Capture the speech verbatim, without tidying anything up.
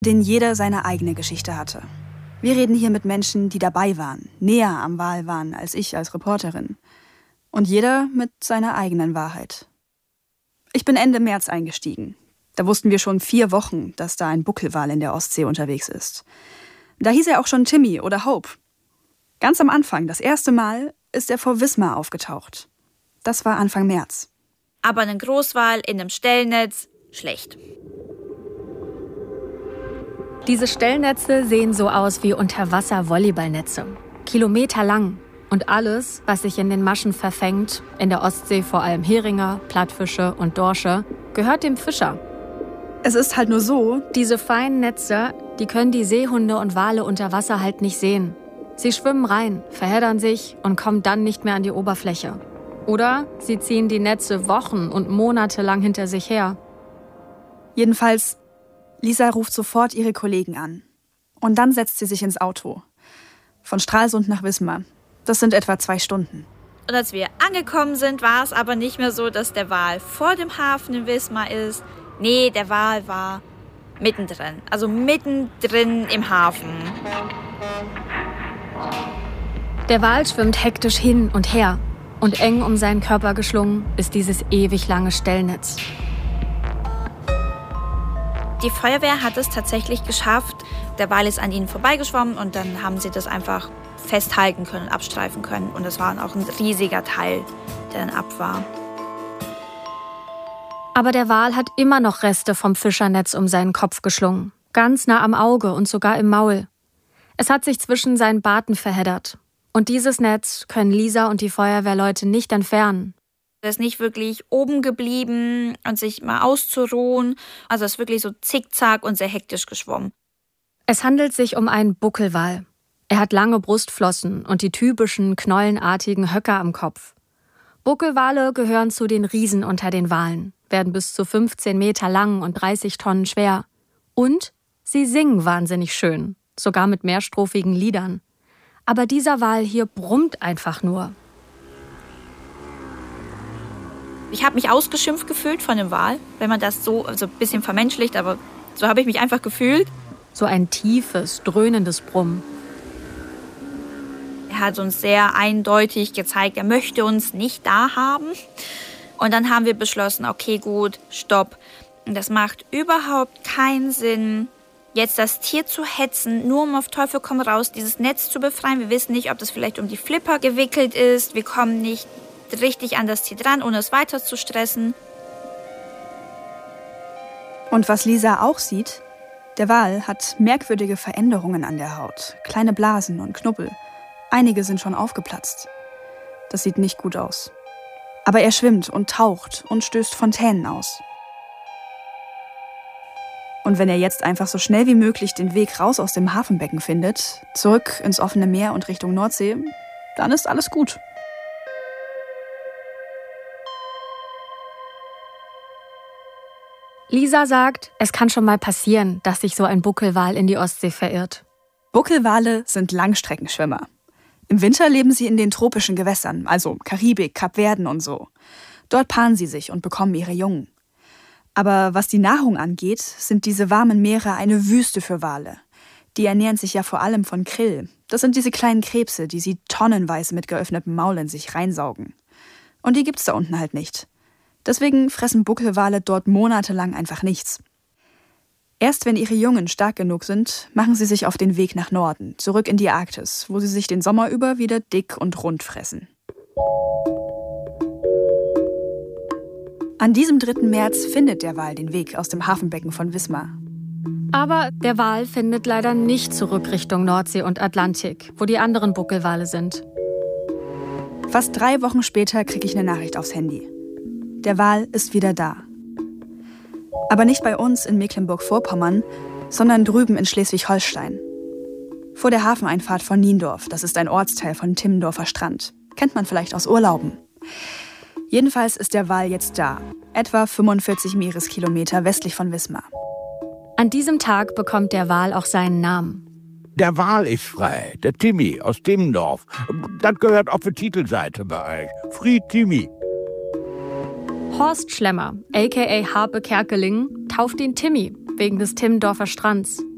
denen jeder seine eigene Geschichte hatte. Wir reden hier mit Menschen, die dabei waren, näher am Wal waren als ich als Reporterin. Und jeder mit seiner eigenen Wahrheit. Ich bin Ende März eingestiegen. Da wussten wir schon vier Wochen, dass da ein Buckelwal in der Ostsee unterwegs ist. Da hieß er auch schon Timmy oder Hope. Ganz am Anfang, das erste Mal, ist er vor Wismar aufgetaucht. Das war Anfang März. Aber ein Großwal in einem Stellnetz, schlecht. Diese Stellnetze sehen so aus wie Unterwasser-Volleyballnetze. Kilometerlang. Und alles, was sich in den Maschen verfängt, in der Ostsee vor allem Heringe, Plattfische und Dorsche, gehört dem Fischer. Es ist halt nur so, diese feinen Netze, die können die Seehunde und Wale unter Wasser halt nicht sehen. Sie schwimmen rein, verheddern sich und kommen dann nicht mehr an die Oberfläche. Oder sie ziehen die Netze Wochen und Monate lang hinter sich her. Jedenfalls, Lisa ruft sofort ihre Kollegen an. Und dann setzt sie sich ins Auto. Von Stralsund nach Wismar. Das sind etwa zwei Stunden. Und als wir angekommen sind, war es aber nicht mehr so, dass der Wal vor dem Hafen in Wismar ist. Nee, der Wal war mittendrin. Also mittendrin im Hafen. Der Wal schwimmt hektisch hin und her. Und eng um seinen Körper geschlungen ist dieses ewig lange Stellnetz. Die Feuerwehr hat es tatsächlich geschafft. Der Wal ist an ihnen vorbeigeschwommen und dann haben sie das einfach festhalten können, abstreifen können. Und es war auch ein riesiger Teil, der dann ab war. Aber der Wal hat immer noch Reste vom Fischernetz um seinen Kopf geschlungen. Ganz nah am Auge und sogar im Maul. Es hat sich zwischen seinen Barten verheddert. Und dieses Netz können Lisa und die Feuerwehrleute nicht entfernen. Er ist nicht wirklich oben geblieben und sich mal auszuruhen. Also es ist wirklich so zickzack und sehr hektisch geschwommen. Es handelt sich um einen Buckelwal. Er hat lange Brustflossen und die typischen knollenartigen Höcker am Kopf. Buckelwale gehören zu den Riesen unter den Walen, werden bis zu fünfzehn Meter lang und dreißig Tonnen schwer. Und sie singen wahnsinnig schön, sogar mit mehrstrophigen Liedern. Aber dieser Wal hier brummt einfach nur. Ich habe mich ausgeschimpft gefühlt von dem Wal, wenn man das so also ein bisschen vermenschlicht, aber so habe ich mich einfach gefühlt. So ein tiefes, dröhnendes Brummen. Er hat uns sehr eindeutig gezeigt, er möchte uns nicht da haben. Und dann haben wir beschlossen, okay, gut, stopp. Das macht überhaupt keinen Sinn, jetzt das Tier zu hetzen, nur um auf Teufel komm raus dieses Netz zu befreien. Wir wissen nicht, ob das vielleicht um die Flipper gewickelt ist. Wir kommen nicht richtig an das Tier dran, ohne es weiter zu stressen. Und was Lisa auch sieht, der Wal hat merkwürdige Veränderungen an der Haut. Kleine Blasen und Knubbel. Einige sind schon aufgeplatzt. Das sieht nicht gut aus. Aber er schwimmt und taucht und stößt Fontänen aus. Und wenn er jetzt einfach so schnell wie möglich den Weg raus aus dem Hafenbecken findet, zurück ins offene Meer und Richtung Nordsee, dann ist alles gut. Lisa sagt, es kann schon mal passieren, dass sich so ein Buckelwal in die Ostsee verirrt. Buckelwale sind Langstreckenschwimmer. Im Winter leben sie in den tropischen Gewässern, also Karibik, Kapverden und so. Dort paaren sie sich und bekommen ihre Jungen. Aber was die Nahrung angeht, sind diese warmen Meere eine Wüste für Wale. Die ernähren sich ja vor allem von Krill. Das sind diese kleinen Krebse, die sie tonnenweise mit geöffnetem Maul in sich reinsaugen. Und die gibt's da unten halt nicht. Deswegen fressen Buckelwale dort monatelang einfach nichts. Erst wenn ihre Jungen stark genug sind, machen sie sich auf den Weg nach Norden, zurück in die Arktis, wo sie sich den Sommer über wieder dick und rund fressen. An diesem dritten März findet der Wal den Weg aus dem Hafenbecken von Wismar. Aber der Wal findet leider nicht zurück Richtung Nordsee und Atlantik, wo die anderen Buckelwale sind. Fast drei Wochen später kriege ich eine Nachricht aufs Handy. Der Wal ist wieder da. Aber nicht bei uns in Mecklenburg-Vorpommern, sondern drüben in Schleswig-Holstein. Vor der Hafeneinfahrt von Niendorf, das ist ein Ortsteil von Timmendorfer Strand. Kennt man vielleicht aus Urlauben. Jedenfalls ist der Wal jetzt da, etwa fünfundvierzig Meereskilometer westlich von Wismar. An diesem Tag bekommt der Wal auch seinen Namen. Der Wal ist frei, der Timmy aus Timmendorf. Das gehört auf die Titelseite bei euch. Free Timmy. Horst Schlemmer, a k a. Harpe Kerkeling, tauft ihn Timmy wegen des Timmendorfer Strands.